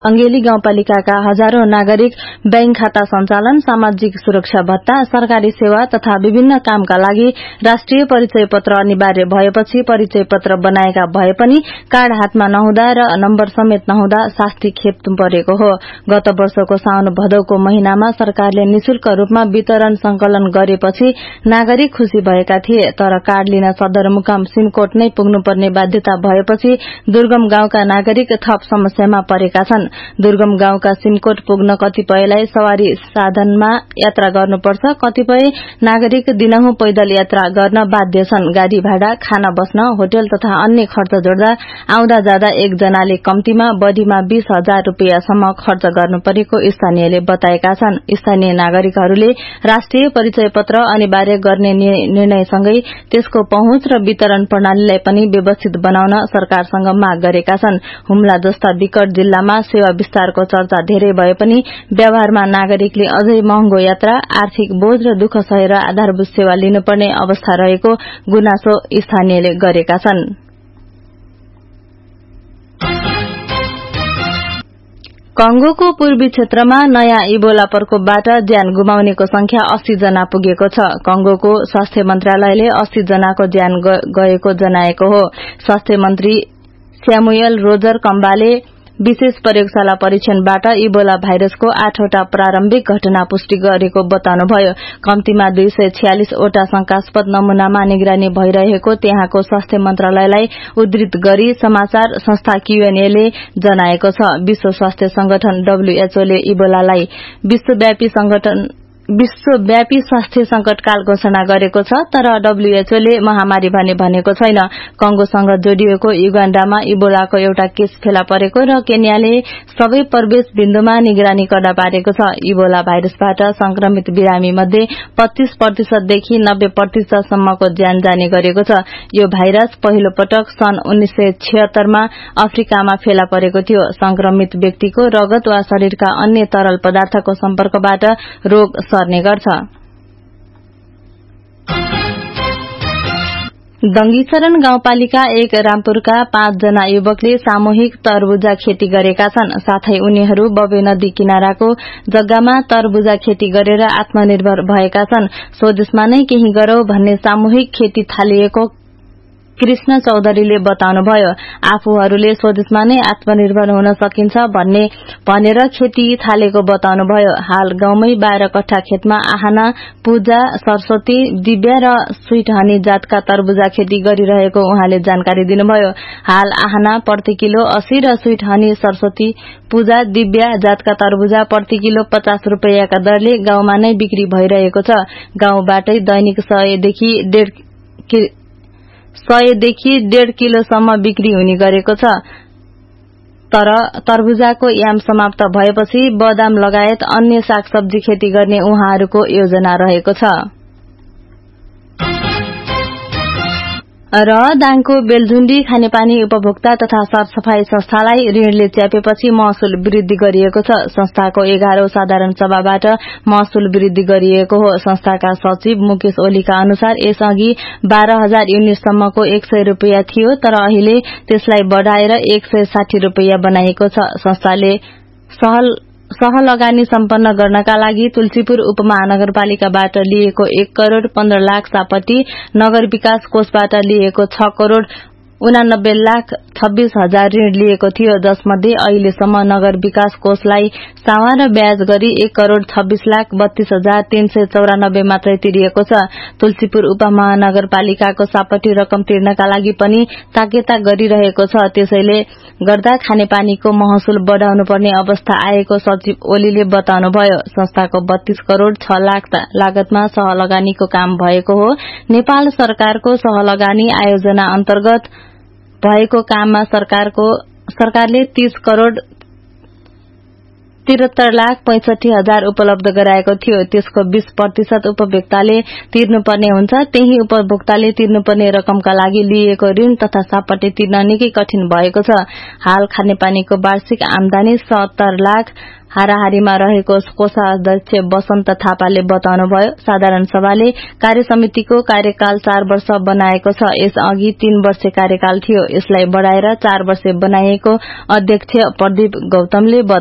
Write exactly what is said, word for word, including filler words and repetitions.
अंगेली गाउँपालिकाका हजारौं नागरिक बैंक खाता सञ्चालन, सामाजिक सुरक्षा भत्ता, सरकारी सेवा तथा विभिन्न कामका लागि राष्ट्रिय परिचय पत्र अनिवार्य भएपछि परिचय पत्र बनाएका भए पनि कार्ड हातमा नहुँदा र नम्बर समेत नहुँदा शास्ति खेप्नु परेको हो। गत वर्षको साउन भदौको महिनामा सरकारले निशुल्क रूपमा वितरण संकलन गरेपछि नागरिक खुशी भएका थिए, तर कार्ड लिन सदरमुकाम सिमकोट नै पुग्नुपर्ने बाध्यता भएपछि दुर्गम गाउँका नागरिक थप समस्यामा परेका छन्। दुर्गम गाउँका सिमकोट पुग्न कतिपयलाई सवारी साधनमा यात्रा गर्नुपर्छ, कतिपय नागरिक दिनहुँ पैदल यात्रा गर्न बाध्य छन्। गाड़ी भाडा, खाना बस्न, होटल तथा अन्य खर्च जोड्दा आउँदा जाँदा एक जनाले कम्तीमा बढ़ीमा बीस हजार रूपियाँसम्म खर्च गर्नु परेको स्थानीयले बताएका छन्। स्थानीय नागरिकहरूले राष्ट्रिय परिचय पत्र अनिवार्य गर्ने निर्णयसँगै त्यसको पहुँच र वितरण प्रणालीलाई पनि व्यवस्थित बनाउन सरकारसँग माग गरेका छन्। हुम्ला जस्ता विकट जिल्लामा सेवा विस्तारको चर्चा धेरै भए पनि व्यवहारमा नागरिकले अझै महँगो यात्रा, आर्थिक बोझ र दुःख सहेर आधारभूत सेवा लिनुपर्ने अवस्था रहेको गुनासो स्थानीयले गरेका छन्। कंगोको पूर्वी क्षेत्रमा नयाँ इबोला प्रकोपबाट ज्यान गुमाउनेको संख्या अस्सी जना पुगेको छ। कंगोको स्वास्थ्य मन्त्रालयले अस्सी जनाको ज्यान गएको जनाएको हो। स्वास्थ्य मन्त्री स्यामुएल रोजर कम्बाले विशेष प्रयोगशाला परीक्षणबाट इबोला भाइरसको आठवटा प्रारम्भिक घटना पुष्टि गरेको बताउनुभयो। कम्तीमा दुई सय छयालिस वटा शंकास्पद नमूनामा निगरानी भइरहेको त्यहाँको स्वास्थ्य मन्त्रालयलाई उद्धृत गरी समाचार संस्था क्यूएनएले जनाएको छ। विश्व स्वास्थ्य संगठन डब्ल्यूएचओ ले इबोलालाई विश्वव्यापी संगठन विश्वव्यापी स्वास्थ्य संकटकाल घोषणा गरेको छ, तर डब्ल्यूएचओ ले महामारी भने भनेको छैन। कंगोसँग जोडिएको युगाण्डामा इबोलाको एउटा केस फेला परेको र केन्याले सबै प्रवेश बिन्दुमा निगरानी कडा पारेको छ। इबोला भाइरसबाट संक्रमित बिरामी मध्ये पच्चीस प्रतिशतदेखि नब्बे प्रतिशतसम्मको ज्यान जाने गरेको छ। यो भाइरस पहिलो पटक सन् उन्नाइस सय छिहत्तरमा अफ्रिकामा फेला परेको थियो। संक्रमित व्यक्तिको रगत वा शरीरका अन्य तरल पदार्थको सम्पर्कबाट रोग सर्ने गर्छ। दंगीचरण गाउँपालिका एक रामपुरका पाँच जना युवकले सामूहिक तरबुजा खेती गरेका छन्। साथै उनीहरू बबे नदी किनाराको जग्गामा तरबुजा खेती गरेर आत्मनिर्भर भएका छन्। स्वदेशमा नै केही गरौं भन्ने सामूहिक खेती थालिएको कृष्ण चौधरीले बताउनुभयो। आफूहरूले स्वदेशमा नै आत्मनिर्भर हुन सकिन्छ भन्ने भनेर खेती थालेको बताउनुभयो। हाल गाउँमै बाह्र कट्ठा खेतमा आहना, पूजा, सरस्वती, दिव्या र स्वीट हनी जातका तरबुजा खेती गरिरहेको उहाँले जानकारी दिनुभयो। हाल आहना प्रति किलो अस्सी र स्वीट हनी, सरस्वती, पूजा, दिव्या जातका तरबुजा प्रति किलो पचास रूपियाँका दरले गाउँमा नै बिक्री भइरहेको छ। गाउँबाटै दैनिक सयदेखि डेढ सयदेखि डेढ़ किलोसम्म बिक्री हुने गरेको छ। तर तरबुजाको याम समाप्त भएपछि बदाम लगायत अन्य सागसब्जी खेती गर्ने उहाँहरूको योजना रहेको छ। र दाङको बेलझुण्डी खानेपानी उपभोक्ता तथा सरसफाई संस्थालाई ऋणले च्यापेपछि महसुल वृद्धि गरिएको छ। संस्थाको एघारौं साधारण सभाबाट महसुल वृद्धि गरिएको हो। संस्थाका सचिव मुकेश ओलीका अनुसार यसअघि बाह्र हजार युनिटसम्मको एक सय रूपियाँ थियो, तर अहिले त्यसलाई बढ़ाएर एक सय साठी रूपियाँ बनाइएको छ। संस्थाले सहल सहलगानी सम्पन्न गर्नका लागि तुलसीपुर उपमहानगरपालिकाबाट लिएको एक करोड़ पन्ध्र लाख सापट्टि, नगर विकास कोषबाट लिएको छ करोड़ उनानब्बे लाख छब्बीस हजार ऋण लिएको थियो, जसमध्ये अहिलेसम्म नगर विकास कोषलाई सावा र ब्याज गरी एक करोड़ छब्बीस लाख बत्तीस हजार तीन सय चौरानब्बे मात्रै तिरिएको छ। तुलसीपुर उपमहानगरपालिकाको सापट्टि रकम तिर्नका लागि पनि ताकेता गरिरहेको छ। त्यसैले गर्दा खानेपानीको महसुल बढ़ाउनु पर्ने अवस्था आएको सचिव ओलीले बताउनुभयो। संस्थाको बत्तीस करोड़ छ लाख लागतमा सहलगानीको काम भएको हो। नेपाल सरकारको सहलगानी आयोजना अन्तर्गत भएको काममा सरकारको सरकारले तीस करोड़ त्रिहत्तर लाख पैंसठी हजार उपलब्ध गराएको थियो। त्यसको बीस प्रतिशत उपभोक्ताले तिर्नुपर्ने हुन्छ। त्यही उपभोक्ताले तिर्नुपर्ने रकमका लागि लिएको ऋण तथा सापट्टि तिर्न निकै कठिन भएको छ। हाल खानेपानीको वार्षिक आमदानी सत्तर लाख हाराहारीमा रहेको कोषाध्यक्ष वसन्त थापाले बताउनुभयो। साधारण सभाले कार्यसमितिको कार्यकाल चार वर्ष बनाएको छ। यस अघि तीन वर्ष कार्यकाल थियो। यसलाई बढ़ाएर चार वर्ष बनाइएको अध्यक्ष प्रदीप गौतमले